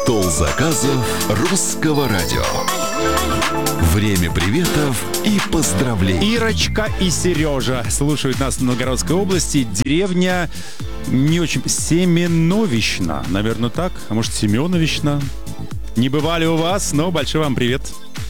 Стол заказов русского радио. Время приветов и поздравлений. Ирочка и Сережа слушают нас в Новгородской области. Деревня не очень... Семеновична, наверное, так. А может, Семеновична? Не бывали у вас, но большой вам привет.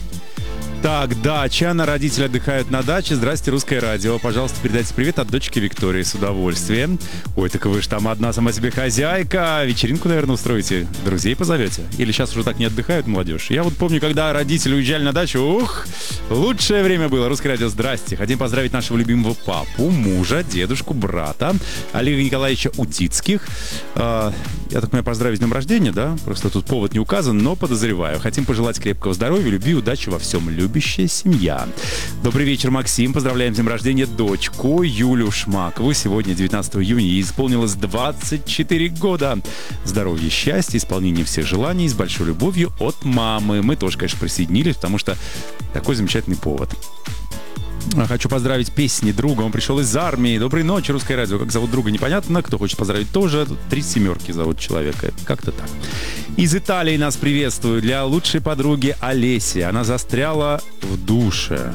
Так, дача. Родители отдыхают на даче. Здрасте, русское радио. Пожалуйста, передайте привет от дочки Виктории с удовольствием. Ой, так вы же там одна сама себе хозяйка. Вечеринку, наверное, устроите. Друзей позовете? Или сейчас уже так не отдыхают молодежь? Я вот помню, когда родители уезжали на дачу. Ух, лучшее время было. Русское радио, здрасте. Хотим поздравить нашего любимого папу, мужа, дедушку, брата Олега Николаевича Утицких. Я так понимаю, поздравить с днем рождения, да? Просто тут повод не указан, но подозреваю. Хотим пожелать крепкого здоровья, любви, удачи во всем. Любящая семья. Добрый вечер, Максим. Поздравляем с днем рождения дочку Юлю Шмакову. Сегодня, 19 июня, ей исполнилось 24 года. Здоровья, счастья, исполнения всех желаний с большой любовью от мамы. Мы тоже, конечно, присоединились, потому что такой замечательный повод. Хочу поздравить песни друга. Он пришел из армии. Доброй ночи, русское радио. Как зовут друга, непонятно. Кто хочет поздравить, тоже. 3 семерки зовут человека. Как-то так. Из Италии нас приветствую. Для лучшей подруги Олеси. Она застряла в душе.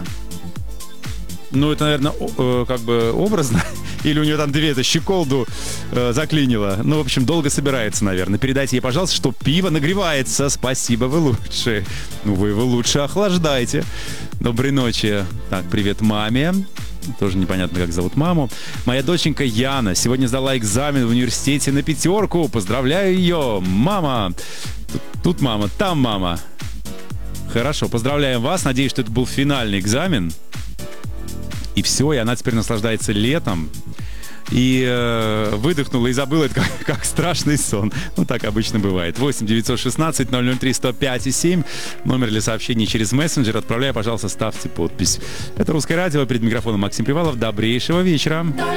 Ну, это, наверное, как бы образно. Или у нее там две щеколду заклинило. Ну, в общем, долго собирается, наверное. Передайте ей, пожалуйста, что пиво нагревается. Спасибо, вы лучше. Ну, вы его лучше охлаждайте. Доброй ночи. Так, привет маме. Тоже непонятно, как зовут маму. Моя доченька Яна сегодня сдала экзамен в университете на 5. Поздравляю ее. Мама. Тут мама, там мама. Хорошо, поздравляем вас. Надеюсь, что это был финальный экзамен. И все, и она теперь наслаждается летом. И выдохнула и забыла это как страшный сон. Ну, так обычно бывает. 8-916-003-105-7. Номер для сообщений через мессенджер. Отправляя, пожалуйста, ставьте подпись. Это «Русское радио». Перед микрофоном Максим Привалов. Добрейшего вечера.